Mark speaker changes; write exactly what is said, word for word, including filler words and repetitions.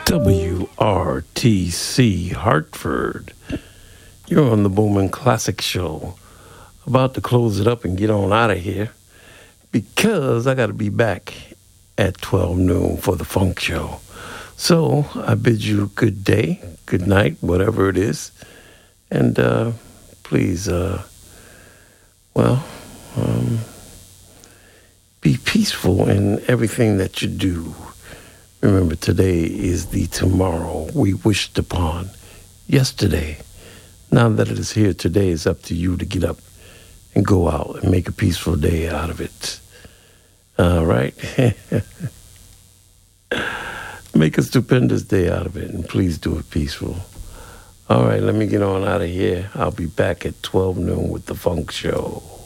Speaker 1: W R T C Hartford. You're on the Bowman Classic Show. About to close it up and get on out of here because I got to be back at twelve noon for the Funk Show. So I bid you good day, good night, whatever it is. And uh, please, uh, well, um, be peaceful in everything that you do. Remember, today is the tomorrow we wished upon yesterday. Now that it is here, today is up to you to get up and go out and make a peaceful day out of it. All right? Make a stupendous day out of it, and please do it peaceful. All right, let me get on out of here. I'll be back at twelve noon with the Funk Show.